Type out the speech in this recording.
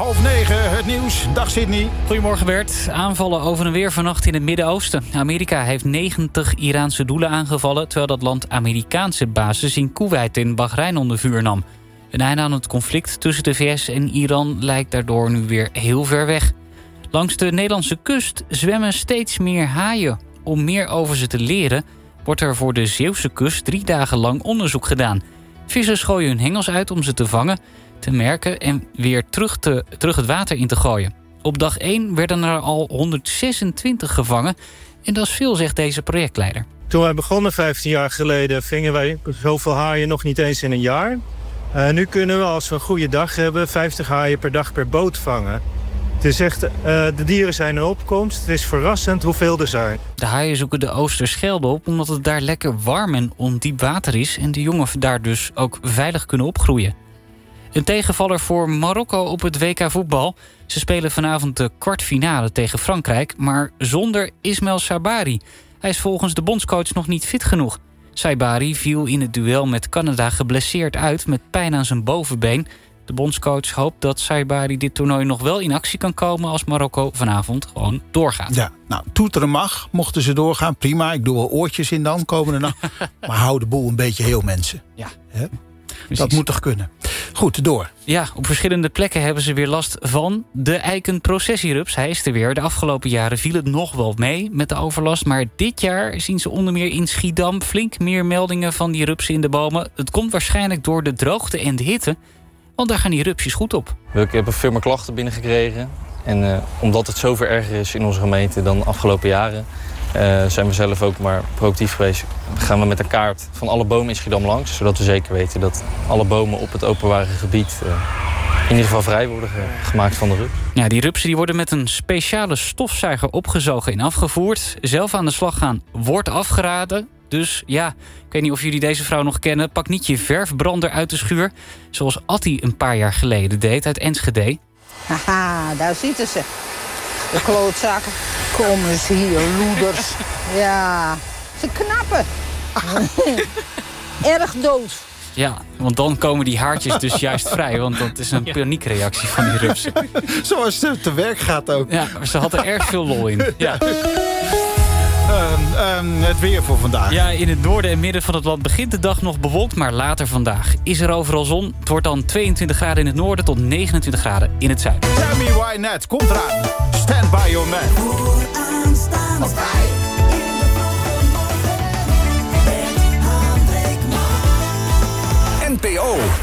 8:30, het nieuws. Dag Sydney. Goedemorgen Bert. Aanvallen over en weer vannacht in het Midden-Oosten. Amerika heeft 90 Iraanse doelen aangevallen, terwijl dat land Amerikaanse bases in Koeweit en Bahrein onder vuur nam. Een einde aan het conflict tussen de VS en Iran lijkt daardoor nu weer heel ver weg. Langs de Nederlandse kust zwemmen steeds meer haaien. Om meer over ze te leren wordt er voor de Zeeuwse kust 3 dagen lang onderzoek gedaan. Vissers gooien hun hengels uit om ze te vangen, te merken en weer terug het water in te gooien. Op dag 1 werden er al 126 gevangen. En dat is veel, zegt deze projectleider. Toen wij begonnen 15 jaar geleden vingen wij zoveel haaien nog niet eens in een jaar. Nu kunnen we, als we een goede dag hebben, 50 haaien per dag per boot vangen. Het is echt, de dieren zijn in opkomst. Het is verrassend hoeveel er zijn. De haaien zoeken de Oosterschelde op omdat het daar lekker warm en ondiep water is. En de jongen daar dus ook veilig kunnen opgroeien. Een tegenvaller voor Marokko op het WK voetbal. Ze spelen vanavond de kwartfinale tegen Frankrijk, maar zonder Ismail Sabari. Hij is volgens de bondscoach nog niet fit genoeg. Sabari viel in het duel met Canada geblesseerd uit met pijn aan zijn bovenbeen. De bondscoach hoopt dat Sabari dit toernooi nog wel in actie kan komen als Marokko vanavond gewoon doorgaat. Ja, nou, toeteren mag. Mochten ze doorgaan, prima. Ik doe wel oortjes in dan, komende nacht. Maar hou de boel een beetje heel, mensen. Ja. Hè? Dat moet toch kunnen. Goed, door. Ja, op verschillende plekken hebben ze weer last van de eikenprocessierups. Hij is er weer. De afgelopen jaren viel het nog wel mee met de overlast. Maar dit jaar zien ze onder meer in Schiedam flink meer meldingen van die rupsen in de bomen. Het komt waarschijnlijk door de droogte en de hitte. Want daar gaan die rupsjes goed op. We hebben veel meer klachten binnengekregen. En omdat het zoveel erger is in onze gemeente dan de afgelopen jaren, zijn we zelf ook maar proactief geweest. Gaan we met een kaart van alle bomen in Schiedam langs, zodat we zeker weten dat alle bomen op het openbare gebied in ieder geval vrij worden gemaakt van de rups. Ja, die rupsen die worden met een speciale stofzuiger opgezogen en afgevoerd. Zelf aan de slag gaan wordt afgeraden. Dus ja, ik weet niet of jullie deze vrouw nog kennen. Pak niet je verfbrander uit de schuur, zoals Atti een paar jaar geleden deed uit Enschede. Haha, daar zitten ze. De klootzakken. Kom eens hier, loeders. Ja, ze knappen. Erg dood. Ja, want dan komen die haartjes dus juist vrij. Want dat is een paniekreactie van die rupsen. Zoals het te werk gaat ook. Ja, maar ze had er erg veel lol in. Ja. Het weer voor vandaag. Ja, in het noorden en midden van het land begint de dag nog bewolkt, maar later vandaag is er overal zon. Het wordt dan 22 graden in het noorden tot 29 graden in het zuiden. Tammy Wynette komt eraan. Stand by your man. NPO